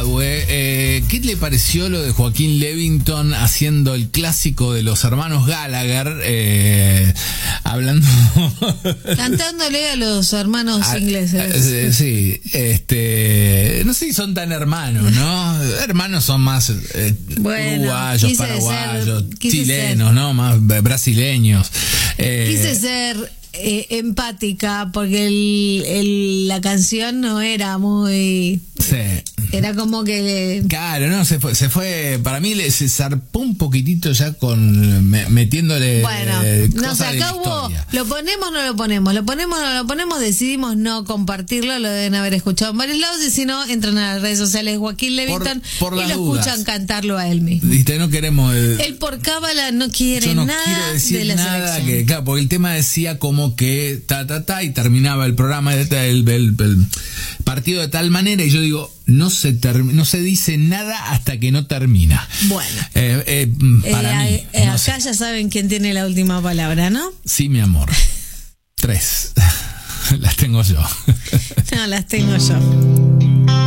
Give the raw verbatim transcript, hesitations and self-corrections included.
eh, ¿qué le pareció lo de Joaquín Levington haciendo el clásico de los hermanos Gallagher? Eh, hablando... Cantándole a los hermanos a, ingleses. A, sí, este... No sé si son tan hermanos, ¿no? Hermanos son más eh, bueno, uruguayos, paraguayos, ser, chilenos, ser, ¿no? Más brasileños. Eh, quise ser... Eh, empática porque el, el, la canción no era muy sí. Era como que claro, no, se fue, se fue para mí le, se zarpó un poquitito ya con me, metiéndole bueno, eh, no sé, cosas acá hubo, lo ponemos no lo ponemos, lo ponemos no lo ponemos, decidimos no compartirlo, lo deben haber escuchado en varios lados y si no, entran a las redes sociales Joaquín Levington por, por y lo dudas. Escuchan cantarlo a él mismo. Viste, no queremos el, él por cábala no quiere yo no nada quiero decir de la nada selección. Que, claro, porque el tema decía como que ta ta ta y terminaba el programa el, el, el, el partido de tal manera y yo digo no se term, no se dice nada hasta que no termina. Bueno, eh, eh, para eh, mí eh, no acá sé. ya saben quién tiene la última palabra, ¿no? Sí, mi amor. Tres. Las tengo yo. No, las tengo yo.